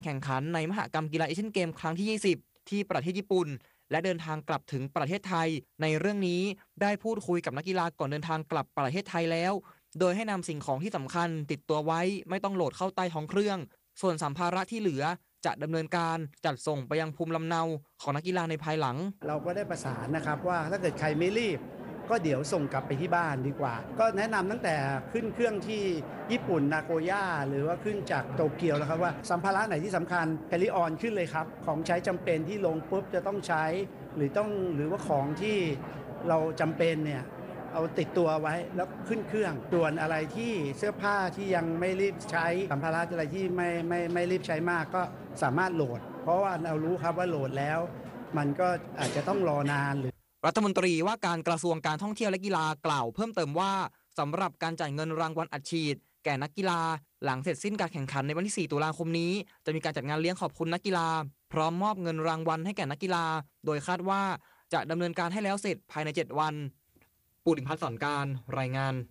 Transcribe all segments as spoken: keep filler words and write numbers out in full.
แข่งขันในมหกรรมกีฬาเอเชียนเกมครั้งที่ยี่สิบที่ประเทศญี่ปุ่นและเดินทางกลับถึงประเทศไทยในเรื่องนี้ได้พูดคุยกับนักกีฬาก่อนเดินทางกลับประเทศไทยแล้วโดยให้นำสิ่งของที่สำคัญติดตัวไว้ไม่ต้องโหลดเข้าใต้ท้องเครื่องส่วนสัมภาระที่เหลือจะดำเนินการจัดส่งไปยังภูมิลำเนาของนักกีฬาในภายหลังเราก็ได้ประสานนะครับว่าถ้าเกิดใครไม่รีบก็เดี๋ยวส่งกลับไปที่บ้านดีกว่าก็แนะนำตั้งแต่ขึ้นเครื่องที่ญี่ปุ่นนาโกย่าหรือว่าขึ้นจากโตเกียวแล้วครับว่าสัมภาระไหนที่สำคัญแคริออนขึ้นเลยครับของใช้จำเป็นที่ลงปุ๊บจะต้องใช้หรือต้องหรือว่าของที่เราจำเป็นเนี่ยเอาติดตัวไว้แล้วขึ้นเครื่องส่วนอะไรที่เสื้อผ้าที่ยังไม่รีบใช้สัมภาระอะไรที่ไม่ไม่ไม่รีบใช้มากก็สามารถโหลดเพราะว่าเรารู้ครับว่าโหลดแล้วมันก็อาจจะต้องรอนานหรือรัฐมนตรีว่าการกระทรวงการท่องเที่ยวและกีฬากล่าวเพิ่มเติมว่าสำหรับการจ่ายเงินรางวัลอัดฉีดแก่นักกีฬาหลังเสร็จสิ้นการแข่งขันในวันที่สี่ตุลาคมนี้จะมีการจัดงานเลี้ยงขอบคุณนักกีฬาพร้อมมอบเงินรางวัลให้แก่นักกีฬาโดยคาดว่าจะดำเนินการให้แล้วเสร็จภายในเจ็ดวันปุริพัฒน์สอนการรายงาน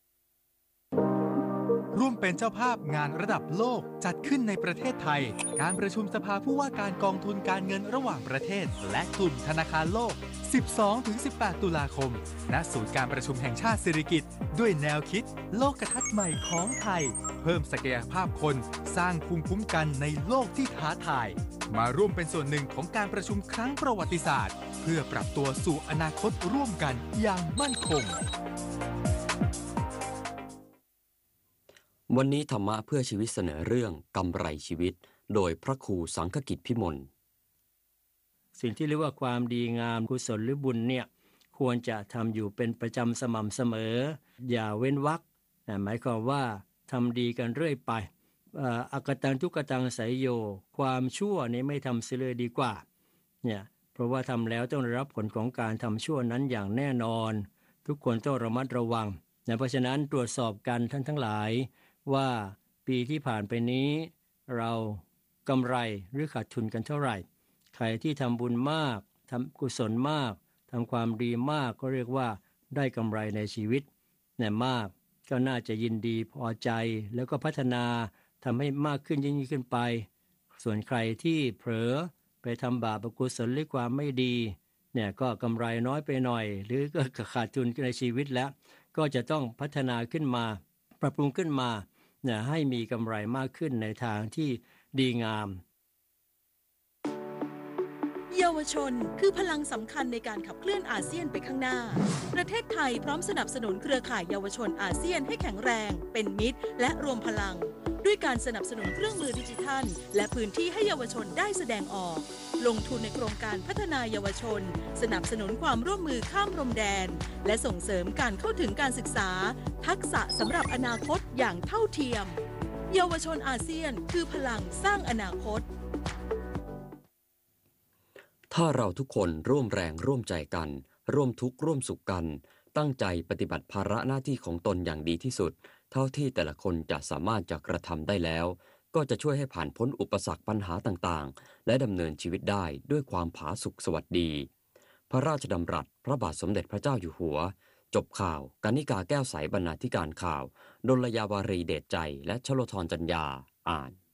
ร่วมเป็นเจ้าภาพงานระดับโลกจัดขึ้นในประเทศไทยการประชุมสภาผู้ว่าการกองทุนการเงินระหว่างประเทศและกลุ่มธนาคารโลก สิบสองถึงสิบแปด ตุลาคมณศูนย์การประชุมแห่งชาติสิริกิติ์ด้วยแนวคิดโลกทัศน์ใหม่ของไทยเพิ่มศักยภาพคนสร้างภูมิคุ้มกันในโลกที่ท้าทายมาร่วมเป็นส่วนหนึ่งของการประชุมครั้งประวัติศาสตร์เพื่อปรับตัวสู่อนาคตร่วมกันอย่างมั่นคงวันนี้ธรรมะเพื่อชีวิตเสนอเรื่องกำไรชีวิตโดยพระครูสังฆกิจพิมลสิ่งที่เรียกว่าความดีงามกุศลหรือบุญเนี่ยควรจะทำอยู่เป็นประจำสม่ำเสมออย่าเว้นวรรคหมายความว่าทำดีกันเรื่อยไปอักตังทุกตังไสยโยความชั่วนี้ไม่ทำเสียเลยดีกว่าเนี่ยเพราะว่าทำแล้วต้องได้รับผลของการทำชั่วนั้นอย่างแน่นอนทุกคนต้องระมัดระวังเพราะฉะนั้นตรวจสอบกันท่านทั้งหลายว่าปีที่ผ่านไปนี้เรากำไรหรือขาดทุนกันเท่าไหร่ใครที่ทำบุญมากทำกุศลมากทำความดีมากก็เรียกว่าได้กำไรในชีวิตเนี่ยมากก็น่าจะยินดีพอใจแล้วก็พัฒนาทำให้มากขึ้นยิ่งขึ้นไปส่วนใครที่เผลอไปทำบาปอกุศลหรือความไม่ดีเนี่ยก็กำไรน้อยไปหน่อยหรือก็ขาดทุนในชีวิตแล้วก็จะต้องพัฒนาขึ้นมาปรับปรุงขึ้นมาเนี่ยให้มีกำไรมากขึ้นในทางที่ดีงามเยาวชนคือพลังสำคัญในการขับเคลื่อนอาเซียนไปข้างหน้าประเทศไทยพร้อมสนับสนุนเครือข่ายเยาวชนอาเซียนให้แข็งแรงเป็นมิตรและรวมพลังด้วยการสนับสนุนเครื่องมือดิจิทัลและพื้นที่ให้เยาวชนได้แสดงออกลงทุนในโครงการพัฒนาเยาวชนสนับสนุนความร่วมมือข้ามพรมแดนและส่งเสริมการเข้าถึงการศึกษาทักษะสำหรับอนาคตอย่างเท่าเทียมเยาวชนอาเซียนคือพลังสร้างอนาคตถ้าเราทุกคนร่วมแรงร่วมใจกันร่วมทุกข์ร่วมสุขกันตั้งใจปฏิบัติภาระหน้าที่ของตนอย่างดีที่สุดเท่าที่แต่ละคนจะสามารถจะกระทำได้แล้วก็จะช่วยให้ผ่านพ้นอุปสรรคปัญหาต่างๆและดำเนินชีวิตได้ด้วยความผาสุกสวัสดีพระราชดำรัสพระบาทสมเด็จพระเจ้าอยู่หัวจบข่าวกนิกาแก้วใสบรรณาธิการข่าวดลยาวารีเดชใจและชโลธรจัญญาอ่าน